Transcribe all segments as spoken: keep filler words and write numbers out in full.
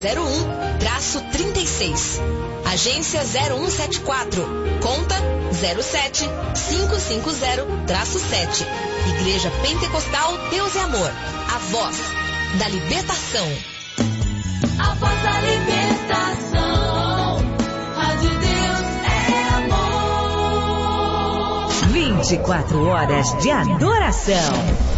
zero um traço trinta e seis. Agência zero um sete quatro. Conta zero sete cinco cinco zero traço sete. Igreja Pentecostal Deus é Amor. A voz da libertação. A voz da libertação. Rádio Deus é amor. vinte e quatro horas de adoração.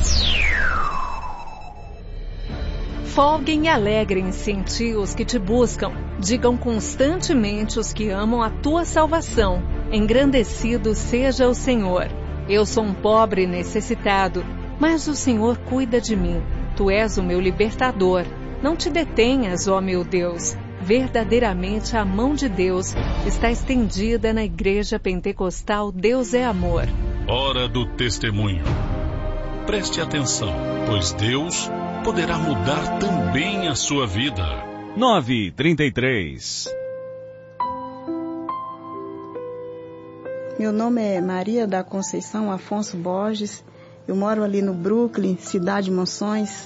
Folguem e alegrem-se em ti os que te buscam. Digam constantemente os que amam a tua salvação. Engrandecido seja o Senhor. Eu sou um pobre e necessitado, mas o Senhor cuida de mim. Tu és o meu libertador. Não te detenhas, ó meu Deus. Verdadeiramente a mão de Deus está estendida na Igreja Pentecostal Deus é Amor. Hora do testemunho. Preste atenção, pois Deus poderá mudar também a sua vida. nove trinta e três. Meu nome é Maria da Conceição Afonso Borges. Eu moro ali no Brooklyn, Cidade de Monções.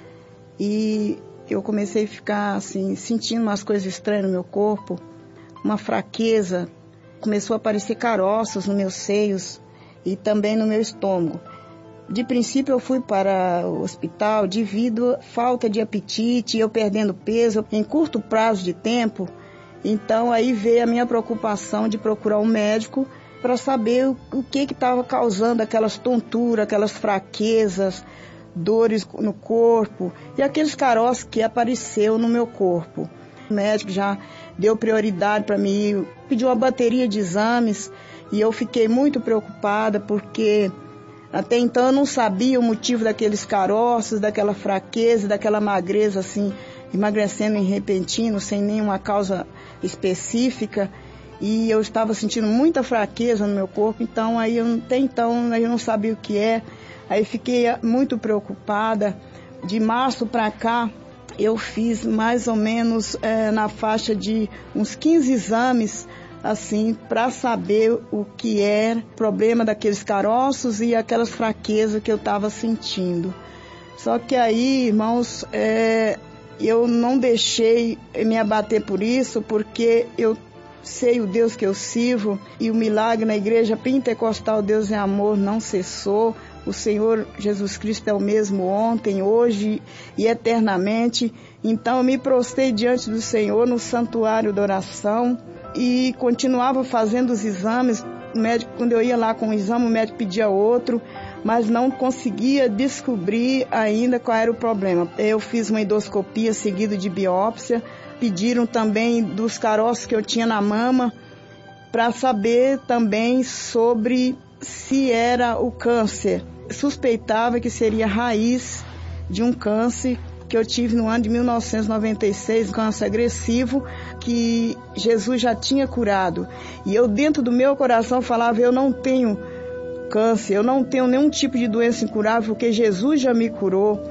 E eu comecei a ficar assim, sentindo umas coisas estranhas no meu corpo, uma fraqueza. Começou a aparecer caroços nos meus seios e também no meu estômago. De princípio eu fui para o hospital devido à falta de apetite, eu perdendo peso em curto prazo de tempo. Então aí veio a minha preocupação de procurar um médico para saber o, o que estava causando aquelas tonturas, aquelas fraquezas, dores no corpo e aqueles caroços que apareceu no meu corpo. O médico já deu prioridade para mim, pediu uma bateria de exames e eu fiquei muito preocupada porque até então eu não sabia o motivo daqueles caroços, daquela fraqueza, daquela magreza assim, emagrecendo em repentino, sem nenhuma causa específica. E eu estava sentindo muita fraqueza no meu corpo, então aí eu, até então eu não sabia o que é. Aí fiquei muito preocupada. De março para cá, eu fiz mais ou menos é, na faixa de uns quinze exames, assim, para saber o que era o problema daqueles caroços e aquelas fraquezas que eu estava sentindo. Só que aí, irmãos, é, eu não deixei me abater por isso, porque eu sei o Deus que eu sirvo e o milagre na Igreja Pentecostal Deus é Amor não cessou. O Senhor Jesus Cristo é o mesmo ontem, hoje e eternamente. Então eu me prostrei diante do Senhor no santuário de oração e continuava fazendo os exames. O médico, quando eu ia lá com o exame, o médico pedia outro, mas não conseguia descobrir ainda qual era o problema. Eu fiz uma endoscopia seguida de biópsia, pediram também dos caroços que eu tinha na mama para saber também sobre se era o câncer. Suspeitava que seria raiz de um câncer que eu tive no ano de mil novecentos e noventa e seis, um câncer agressivo que Jesus já tinha curado. E eu dentro do meu coração falava, eu não tenho câncer, eu não tenho nenhum tipo de doença incurável, porque Jesus já me curou.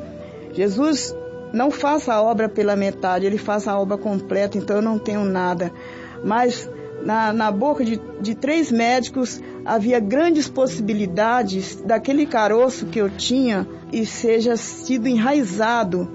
Jesus não faz a obra pela metade, Ele faz a obra completa, então eu não tenho nada. Mas na, na boca de, de três médicos havia grandes possibilidades daquele caroço que eu tinha e seja sido enraizado.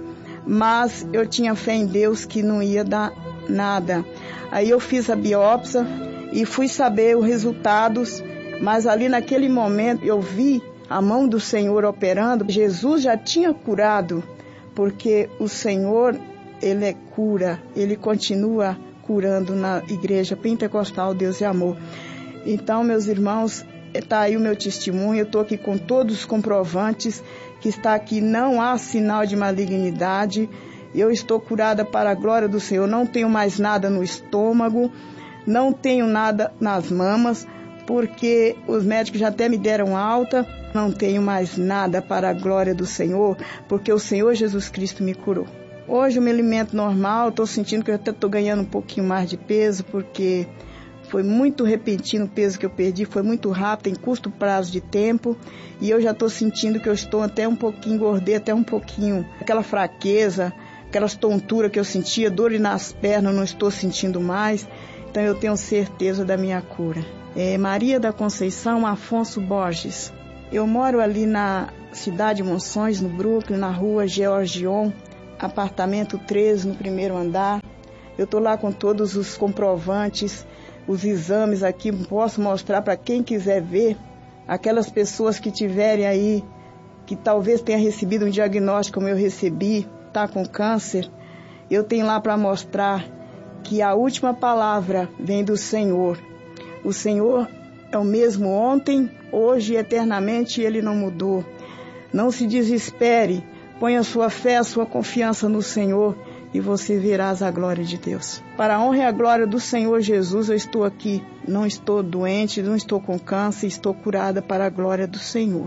Mas eu tinha fé em Deus que não ia dar nada. Aí eu fiz a biópsia e fui saber os resultados, mas ali naquele momento eu vi a mão do Senhor operando. Jesus já tinha curado, porque o Senhor, Ele é cura, Ele continua curando na Igreja Pentecostal Deus é Amor. Então, meus irmãos, está aí o meu testemunho, eu estou aqui com todos os comprovantes, que está aqui, não há sinal de malignidade, eu estou curada para a glória do Senhor, não tenho mais nada no estômago, não tenho nada nas mamas, porque os médicos já até me deram alta, não tenho mais nada para a glória do Senhor, porque o Senhor Jesus Cristo me curou. Hoje eu me alimento normal, estou sentindo que eu até estou ganhando um pouquinho mais de peso, porque foi muito repentino o peso que eu perdi, foi muito rápido, em curto prazo de tempo, e eu já estou sentindo que eu estou até um pouquinho, engordei até um pouquinho, aquela fraqueza, aquelas tonturas que eu sentia, dor nas pernas, não estou sentindo mais, então eu tenho certeza da minha cura. É Maria da Conceição Afonso Borges. Eu moro ali na cidade de Monções, no Brooklyn, na rua Georgion. apartamento treze, no primeiro andar. Eu estou lá com todos os comprovantes, os exames aqui, posso mostrar para quem quiser ver. Aquelas pessoas que tiverem aí, que talvez tenha recebido um diagnóstico como eu recebi, tá com câncer, eu tenho lá para mostrar que a última palavra vem do Senhor. O Senhor é o mesmo ontem, hoje e eternamente, e Ele não mudou. Não se desespere, ponha sua fé, a sua confiança no Senhor e você verás a glória de Deus. Para a honra e a glória do Senhor Jesus, eu estou aqui. Não estou doente, não estou com câncer, estou curada para a glória do Senhor.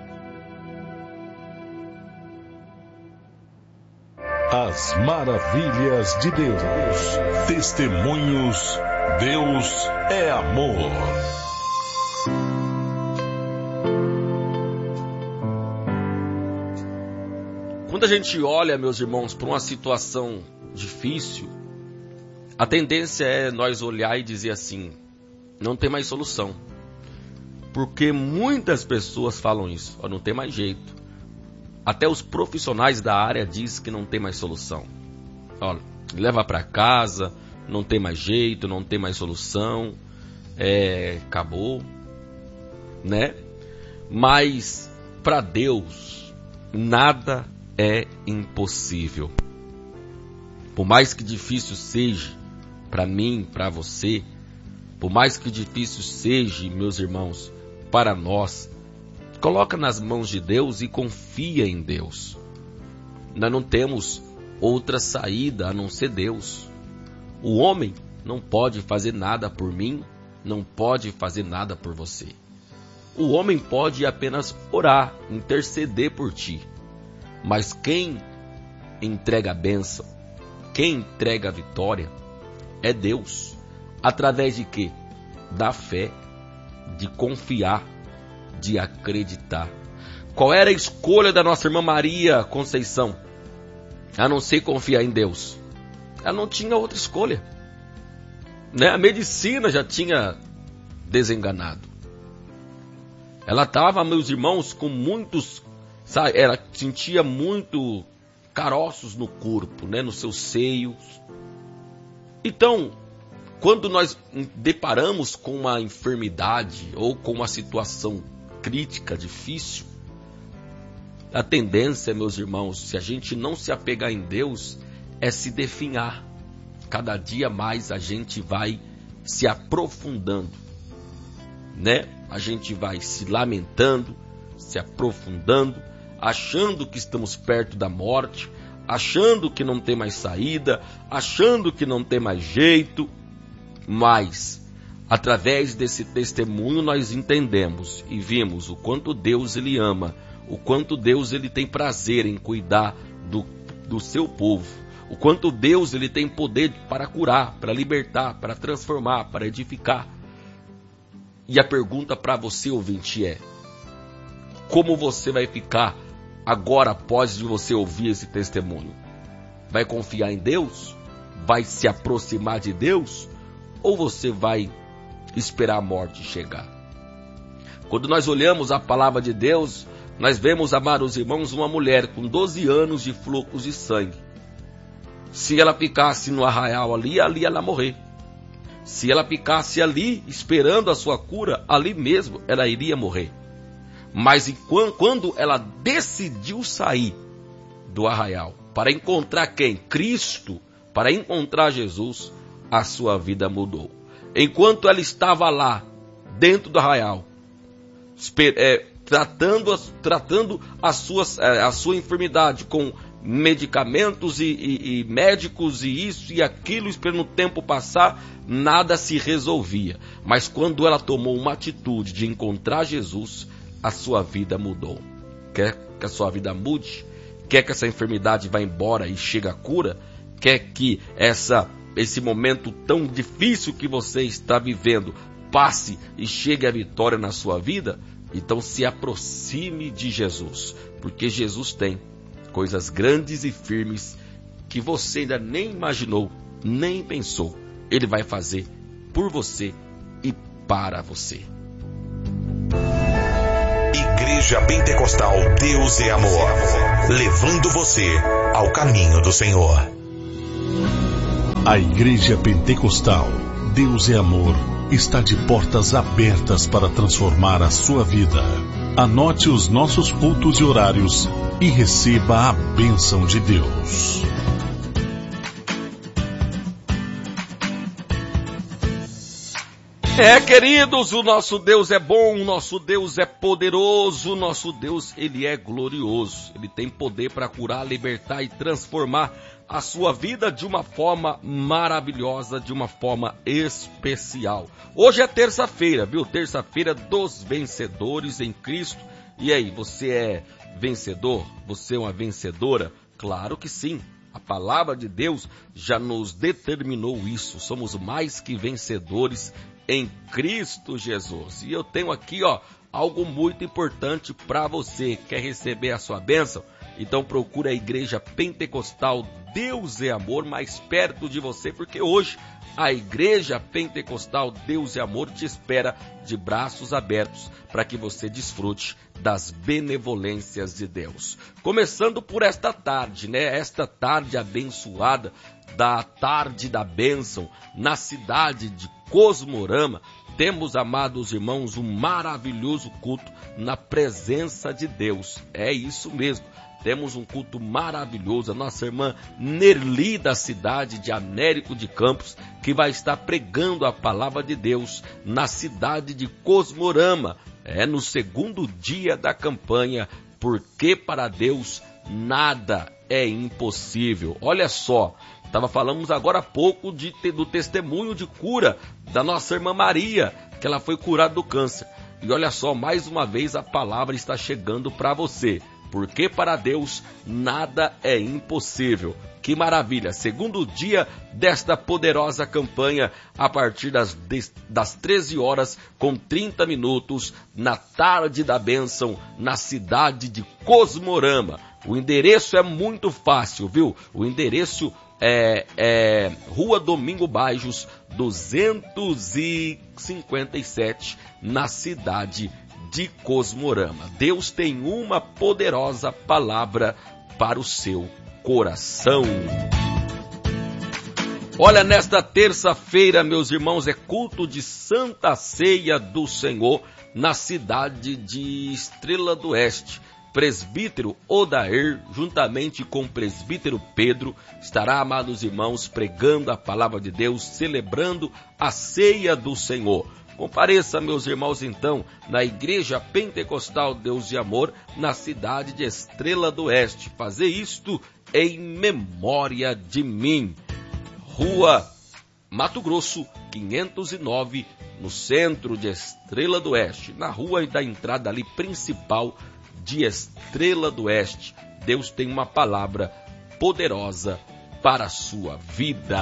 As maravilhas de Deus. Testemunhos. Deus é amor. Quando a gente olha, meus irmãos, para uma situação difícil, a tendência é nós olhar e dizer assim, não tem mais solução. Porque muitas pessoas falam isso, ó, não tem mais jeito. Até os profissionais da área dizem que não tem mais solução. Olha, leva para casa, não tem mais jeito, não tem mais solução, é, acabou, né? Mas para Deus, nada é impossível. Por mais que difícil seja para mim, para você, por mais que difícil seja, meus irmãos, para nós, coloca nas mãos de Deus e confia em Deus. Nós não temos outra saída a não ser Deus. O homem não pode fazer nada por mim, não pode fazer nada por você. O homem pode apenas orar, interceder por ti. Mas quem entrega a bênção, quem entrega a vitória, é Deus. Através de quê? Da fé, de confiar, de acreditar. Qual era a escolha da nossa irmã Maria Conceição? A não ser confiar em Deus. Ela não tinha outra escolha, né? A medicina já tinha desenganado. Ela estava, meus irmãos, com muitos, sabe, ela sentia muito caroços no corpo, né, nos seus seios. Então, quando nós deparamos com uma enfermidade ou com uma situação crítica, difícil, a tendência, meus irmãos, se a gente não se apegar em Deus, é se definhar. Cada dia mais a gente vai se aprofundando, né? A gente vai se lamentando, se aprofundando, achando que estamos perto da morte, achando que não tem mais saída, achando que não tem mais jeito. Mas, através desse testemunho, nós entendemos e vimos o quanto Deus ele ama, o quanto Deus ele tem prazer em cuidar do, do seu povo, o quanto Deus ele tem poder para curar, para libertar, para transformar, para edificar. E a pergunta para você, ouvinte, é: como você vai ficar agora após de você ouvir esse testemunho? Vai confiar em Deus? Vai se aproximar de Deus? Ou você vai esperar a morte chegar? Quando nós olhamos a palavra de Deus, nós vemos, amados irmãos, uma mulher com doze anos de fluxos de sangue. Se ela ficasse no arraial ali, ali ela ia morrer. Se ela ficasse ali, esperando a sua cura, ali mesmo ela iria morrer. Mas quando ela decidiu sair do arraial para encontrar quem? Cristo, para encontrar Jesus, a sua vida mudou. Enquanto ela estava lá, dentro do arraial, é, tratando, tratando a, sua, a sua enfermidade com medicamentos e, e, e médicos e isso e aquilo, esperando o tempo passar, nada se resolvia. Mas quando ela tomou uma atitude de encontrar Jesus, a sua vida mudou. Quer que a sua vida mude? Quer que essa enfermidade vá embora e chegue a cura? Quer que essa, esse momento tão difícil que você está vivendo passe e chegue a vitória na sua vida? Então se aproxime de Jesus, porque Jesus tem coisas grandes e firmes que você ainda nem imaginou, nem pensou. Ele vai fazer por você e para você. Igreja Igreja Pentecostal Deus é Amor, levando você ao caminho do Senhor. A Igreja Pentecostal Deus é Amor está de portas abertas para transformar a sua vida. Anote os nossos cultos e horários e receba a bênção de Deus. É, queridos, o nosso Deus é bom, o nosso Deus é poderoso, o nosso Deus, ele é glorioso. Ele tem poder para curar, libertar e transformar a sua vida de uma forma maravilhosa, de uma forma especial. Hoje é terça-feira, viu? Terça-feira dos vencedores em Cristo. E aí, você é vencedor? Você é uma vencedora? Claro que sim. A palavra de Deus já nos determinou isso. Somos mais que vencedores em Cristo Jesus. E eu tenho aqui, ó, algo muito importante para você. Quer receber a sua bênção? Então procura a Igreja Pentecostal Deus é Amor mais perto de você, porque hoje a Igreja Pentecostal Deus é Amor te espera de braços abertos para que você desfrute das benevolências de Deus. Começando por esta tarde, né? Esta tarde abençoada, da tarde da bênção, na cidade de Cosmorama, temos, amados irmãos, um maravilhoso culto na presença de Deus. É isso mesmo. Temos um culto maravilhoso, a nossa irmã Nerli da cidade de Américo de Campos, que vai estar pregando a palavra de Deus na cidade de Cosmorama. É no segundo dia da campanha, porque para Deus nada é impossível. Olha só, tava falamos agora há pouco de, do testemunho de cura da nossa irmã Maria, que ela foi curada do câncer. E olha só, mais uma vez a palavra está chegando para você. Porque para Deus nada é impossível. Que maravilha! Segundo dia desta poderosa campanha, a partir das, das treze horas com trinta minutos, na tarde da bênção, na cidade de Cosmorama. O endereço é muito fácil, viu? O endereço é, é Rua Domingo Baixos, duzentos e cinquenta e sete, na cidade de de Cosmorama. Deus tem uma poderosa palavra para o seu coração. Olha, nesta terça-feira, meus irmãos, é culto de Santa Ceia do Senhor na cidade de Estrela do Oeste. Presbítero Odair, juntamente com o presbítero Pedro, estará, amados irmãos, pregando a palavra de Deus, celebrando a ceia do Senhor. Compareça, meus irmãos, então, na Igreja Pentecostal Deus de Amor, na cidade de Estrela do Oeste. Fazer isto em memória de mim. Rua Mato Grosso, quinhentos e nove, no centro de Estrela do Oeste, na rua da entrada ali principal de Estrela do Oeste. Deus tem uma palavra poderosa para a sua vida.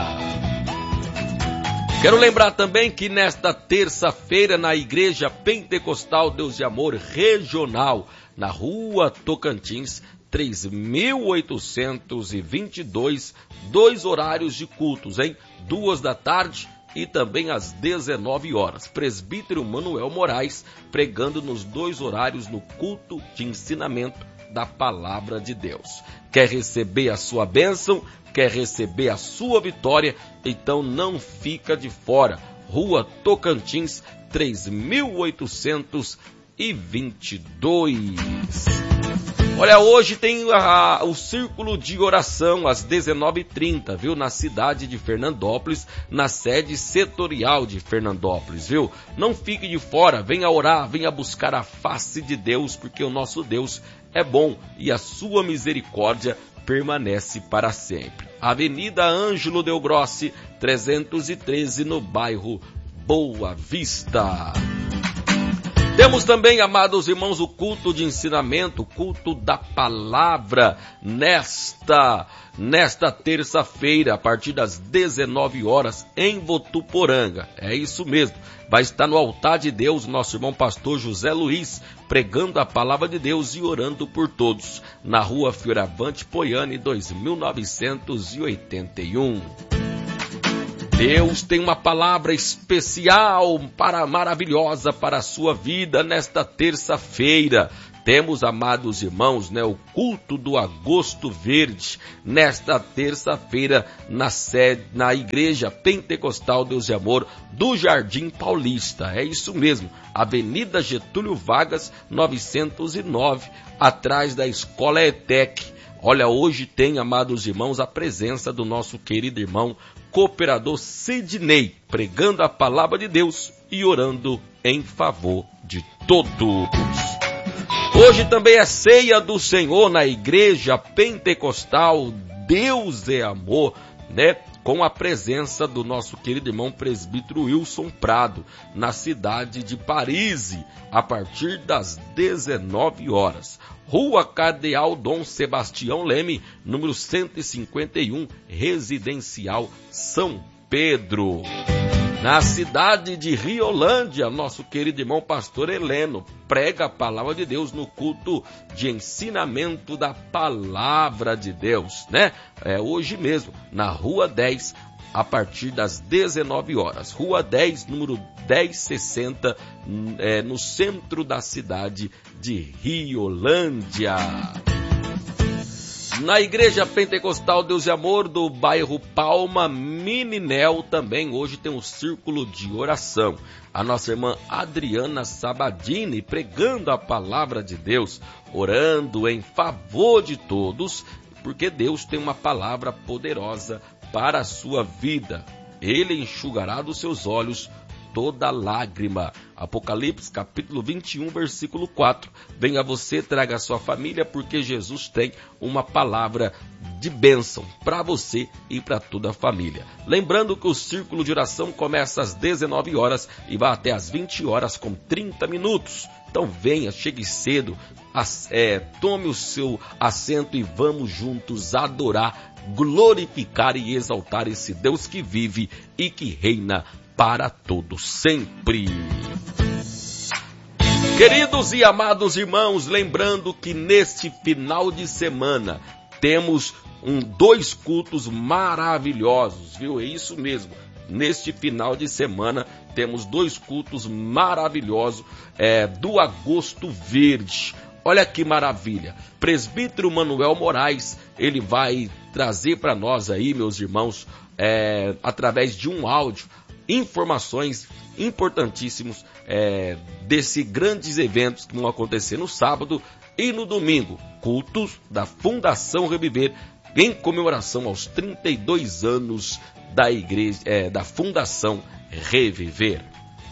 Quero lembrar também que nesta terça-feira, na Igreja Pentecostal Deus de Amor Regional, na Rua Tocantins, três mil oitocentos e vinte e dois, dois horários de cultos, hein? Duas da tarde e também às dezenove horas. Presbítero Manuel Moraes pregando nos dois horários no culto de ensinamento da Palavra de Deus. Quer receber a sua bênção? Quer receber a sua vitória? Então não fica de fora. Rua Tocantins, três mil oitocentos e vinte e dois. Olha, hoje tem a, o círculo de oração às dezenove e trinta, viu? Na cidade de Fernandópolis, na sede setorial de Fernandópolis, viu? Não fique de fora, venha orar, venha buscar a face de Deus, porque o nosso Deus é bom e a sua misericórdia permanece para sempre. Avenida Ângelo Del Grossi, trezentos e treze, no bairro Boa Vista. Temos também, amados irmãos, o culto de ensinamento, o culto da palavra, nesta, nesta terça-feira, a partir das dezenove horas, em Votuporanga. É isso mesmo. Vai estar no altar de Deus nosso irmão pastor José Luiz, pregando a palavra de Deus e orando por todos, na rua Fioravante Poiane, dois mil novecentos e oitenta e um. Deus tem uma palavra especial, para, maravilhosa para a sua vida nesta terça-feira. Temos, amados irmãos, né, o culto do Agosto Verde, nesta terça-feira, na sede, na Igreja Pentecostal Deus e Amor do Jardim Paulista. É isso mesmo, Avenida Getúlio Vargas, novecentos e nove, atrás da Escola ETEC. Olha, hoje tem, amados irmãos, a presença do nosso querido irmão cooperador Sidney, pregando a palavra de Deus e orando em favor de todos. Hoje também é ceia do Senhor na Igreja Pentecostal Deus é Amor, né? Com a presença do nosso querido irmão presbítero Wilson Prado, na cidade de Paris, a partir das dezenove horas. Rua Cardeal Dom Sebastião Leme, número cento e cinquenta e um, Residencial São Pedro. Na cidade de Riolândia, nosso querido irmão pastor Heleno prega a palavra de Deus no culto de ensinamento da palavra de Deus, né? É hoje mesmo, na Rua dez, a partir das dezenove horas. Rua dez, número dez sessenta, é, no centro da cidade de Riolândia. Na Igreja Pentecostal Deus e Amor do bairro Palma Mininel também hoje tem um círculo de oração. A nossa irmã Adriana Sabadini pregando a palavra de Deus, orando em favor de todos, porque Deus tem uma palavra poderosa para a sua vida. Ele enxugará dos seus olhos toda lágrima. Apocalipse capítulo vinte e um, versículo quatro. Venha você, traga a sua família, porque Jesus tem uma palavra de bênção para você e para toda a família. Lembrando que o círculo de oração começa às dezenove horas e vai até às vinte horas com trinta minutos. Então venha, chegue cedo, é, tome o seu assento e vamos juntos adorar, glorificar e exaltar esse Deus que vive e que reina para todos sempre. Queridos e amados irmãos, lembrando que neste final de semana temos um, dois cultos maravilhosos, viu? É isso mesmo. Neste final de semana temos dois cultos maravilhosos é, do Agosto Verde. Olha que maravilha. Presbítero Manuel Moraes, ele vai trazer para nós aí, meus irmãos, é, através de um áudio, informações importantíssimas é, desses grandes eventos que vão acontecer no sábado e no domingo. Cultos da Fundação Reviver, em comemoração aos trinta e dois anos da igreja, é, da Fundação Reviver.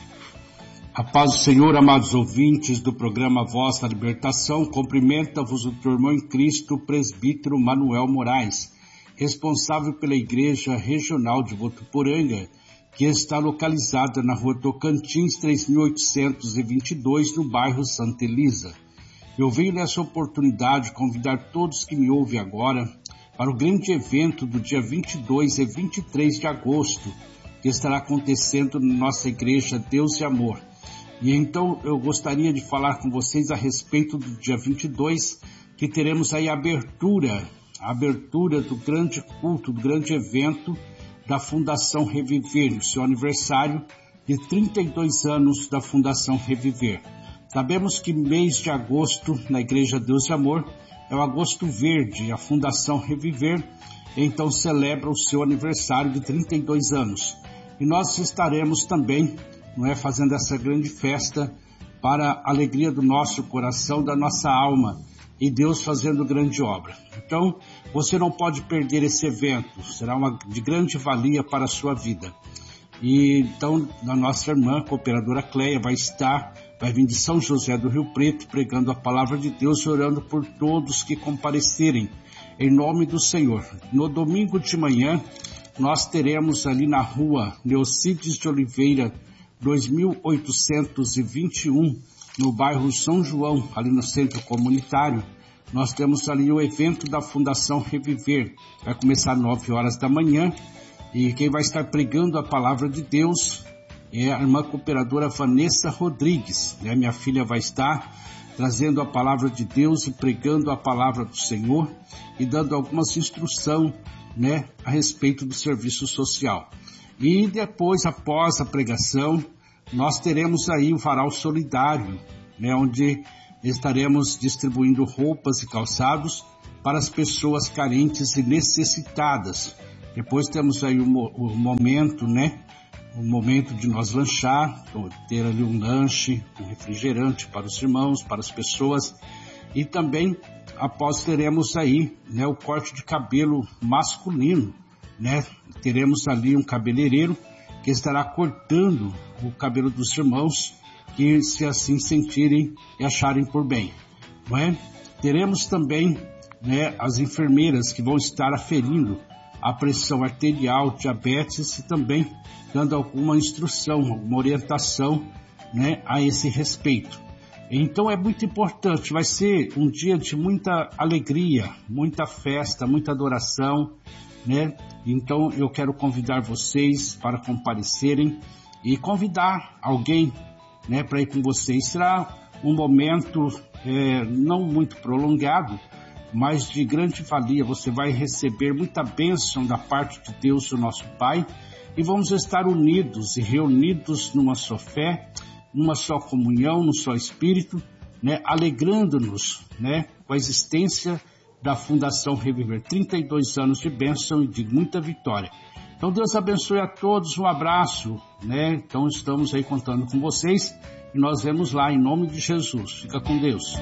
A paz do Senhor, amados ouvintes do programa Voz da Libertação, cumprimenta-vos o teu irmão em Cristo, presbítero Manuel Moraes, responsável pela Igreja Regional de Votuporanga, que está localizada na Rua Tocantins, três mil oitocentos e vinte e dois, no bairro Santa Elisa. Eu venho nessa oportunidade convidar todos que me ouvem agora para o grande evento do dia vinte e dois e vinte e três de agosto, que estará acontecendo na nossa Igreja Deus e Amor. E então eu gostaria de falar com vocês a respeito do dia vinte e dois, que teremos aí a abertura, a abertura do grande culto, do grande evento da Fundação Reviver, o seu aniversário de trinta e dois anos da Fundação Reviver. Sabemos que mês de agosto, na Igreja Deus e Amor, é o Agosto Verde, a Fundação Reviver, então celebra o seu aniversário de trinta e dois anos. E nós estaremos também, não é, fazendo essa grande festa para a alegria do nosso coração, da nossa alma, e Deus fazendo grande obra. Então, você não pode perder esse evento, será uma de grande valia para a sua vida. E então, a nossa irmã, cooperadora Cleia, vai estar, vai vir de São José do Rio Preto, pregando a palavra de Deus, orando por todos que comparecerem, em nome do Senhor. No domingo de manhã, nós teremos ali na rua Leocides de Oliveira, dois mil oitocentos e vinte e um, no bairro São João, ali no centro comunitário, nós temos ali o evento da Fundação Reviver. Vai começar às nove horas da manhã e quem vai estar pregando a palavra de Deus é a irmã cooperadora Vanessa Rodrigues. Né? Minha filha vai estar trazendo a palavra de Deus e pregando a palavra do Senhor e dando algumas instruções, né, a respeito do serviço social. E depois, após a pregação, nós teremos aí o varal solidário, né, onde estaremos distribuindo roupas e calçados para as pessoas carentes e necessitadas. Depois temos aí o, o momento, né? O momento de nós lanchar, ter ali um lanche, um refrigerante para os irmãos, para as pessoas. E também, após teremos aí, né, o corte de cabelo masculino, né? Teremos ali um cabeleireiro que estará cortando o cabelo dos irmãos que se assim sentirem e acharem por bem, não é? Teremos também, né, as enfermeiras que vão estar aferindo a pressão arterial, diabetes e também dando alguma instrução, alguma orientação, né, a esse respeito. Então é muito importante, vai ser um dia de muita alegria, muita festa, muita adoração, né? Então eu quero convidar vocês para comparecerem e convidar alguém, né, para ir com vocês. Será um momento é, não muito prolongado, mas de grande valia. Você vai receber muita bênção da parte de Deus, o nosso Pai, e vamos estar unidos e reunidos numa só fé, numa só comunhão, num só espírito, né, alegrando-nos, né, com a existência da Fundação Reviver. trinta e dois anos de bênção e de muita vitória. Então Deus abençoe a todos, um abraço, né? Então estamos aí contando com vocês e nós vemos lá em nome de Jesus. Fica com Deus.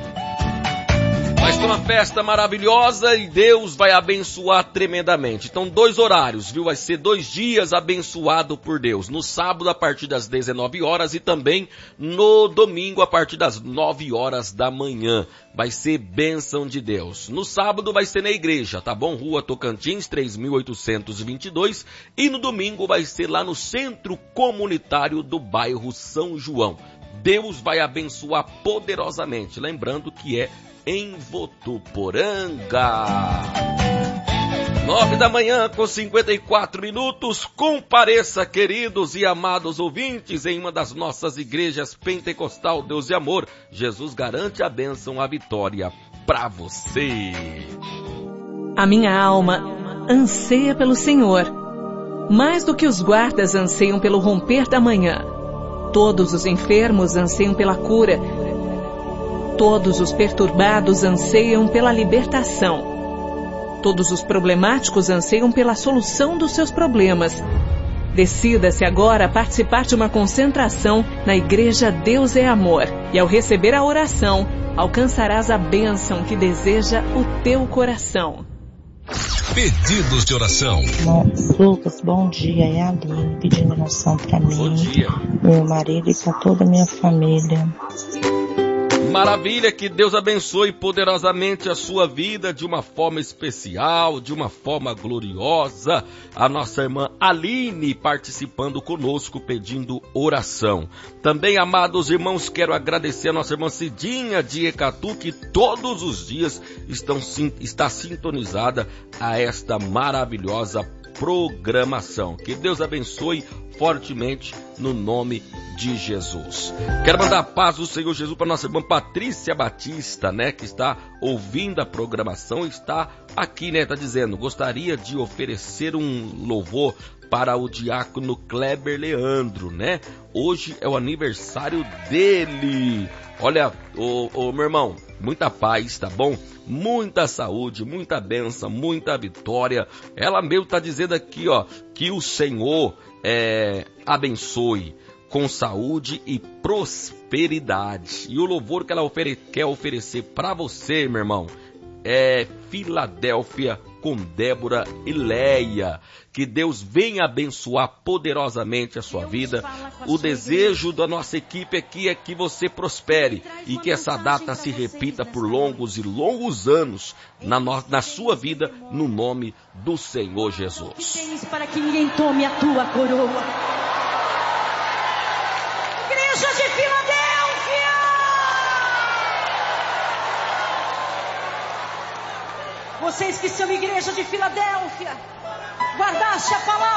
Vai ser uma festa maravilhosa e Deus vai abençoar tremendamente. Então, dois horários, viu? Vai ser dois dias abençoado por Deus. No sábado, a partir das dezenove horas e também no domingo, a partir das nove horas da manhã. Vai ser bênção de Deus. No sábado vai ser na igreja, tá bom? Rua Tocantins, três mil oitocentos e vinte e dois. E no domingo vai ser lá no Centro Comunitário do bairro São João. Deus vai abençoar poderosamente. Lembrando que é em Votuporanga. Nove da manhã com cinquenta e quatro minutos. Compareça, queridos e amados ouvintes, em uma das nossas igrejas pentecostal Deus e Amor. Jesus garante a bênção, a vitória para você. A minha alma anseia pelo Senhor, mais do que os guardas anseiam pelo romper da manhã. Todos os enfermos anseiam pela cura. Todos os perturbados anseiam pela libertação. Todos os problemáticos anseiam pela solução dos seus problemas. Decida-se agora a participar de uma concentração na Igreja Deus é Amor. E ao receber a oração, alcançarás a bênção que deseja o teu coração. Pedidos de oração. Lucas, bom dia. É a Aline pedindo oração para mim, bom dia, meu marido e para toda a minha família. Maravilha, que Deus abençoe poderosamente a sua vida de uma forma especial, de uma forma gloriosa. A nossa irmã Aline participando conosco, pedindo oração. Também, amados irmãos, quero agradecer a nossa irmã Cidinha de Ecatu, que todos os dias estão, está sintonizada a esta maravilhosa programação. Que Deus abençoe fortemente no nome de Jesus. Quero mandar a paz do Senhor Jesus para nossa irmã Patrícia Batista, né, que está ouvindo a programação, está aqui, né, tá dizendo, gostaria de oferecer um louvor para o diácono Kleber Leandro, né? Hoje é o aniversário dele. Olha, ô, ô, meu irmão, muita paz, tá bom? Muita saúde, muita bênção, muita vitória. Ela mesmo tá dizendo aqui, ó, que o Senhor é, abençoe com saúde e prosperidade. E o louvor que ela ofere- quer oferecer para você, meu irmão, é Filadélfia com Débora e Leia. Que Deus venha abençoar poderosamente a sua vida. O desejo da nossa equipe aqui é que você prospere e que essa data se repita por longos e longos anos na, no, na sua vida, no nome do Senhor Jesus. Para que ninguém tome a tua coroa. Igreja de Filadélfia! Vocês que são igreja de Filadélfia, guardaste a palavra.